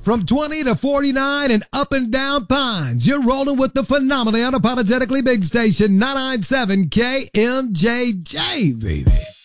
from 20 to 49 and up and down Pines. You're rolling with the phenomenally unapologetically big station, 997 KMJJ, baby.